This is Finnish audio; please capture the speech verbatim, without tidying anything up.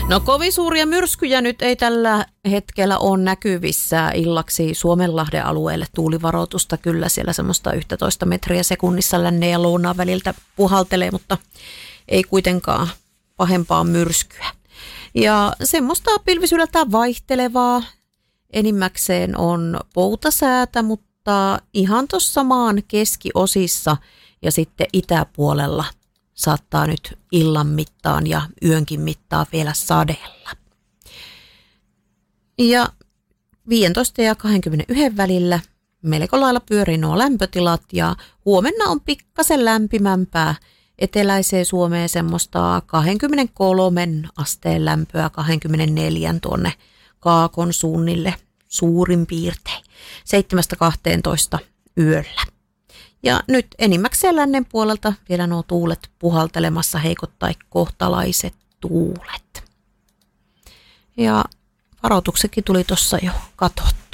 No kovin suuria myrskyjä nyt ei tällä hetkellä ole näkyvissä illaksi Suomenlahden alueelle. Tuulivaroitusta kyllä siellä semmoista yksitoista metriä sekunnissa lännen ja lounaan väliltä puhaltelee, mutta ei kuitenkaan pahempaa myrskyä. Ja semmoista pilvisyydeltään vaihtelevaa enimmäkseen on poutasäätä, mutta ihan tuossa maan keskiosissa ja sitten itäpuolella saattaa nyt illan mittaan ja yönkin mittaan vielä sadella. Ja viisitoista ja kaksikymmentäyksi välillä melko lailla pyörii nuo lämpötilat ja huomenna on pikkasen lämpimämpää. Eteläiseen Suomeen semmoista kaksikymmentäkolme asteen lämpöä, kaksikymmentäneljä tuonne Kaakon suunnille suurin piirtein, seitsemästä kahteentoista yöllä. Ja nyt enimmäkseen lännen puolelta vielä nuo tuulet puhaltelemassa, heikot tai kohtalaiset tuulet. Ja varoituksetkin tuli tuossa jo katsottua.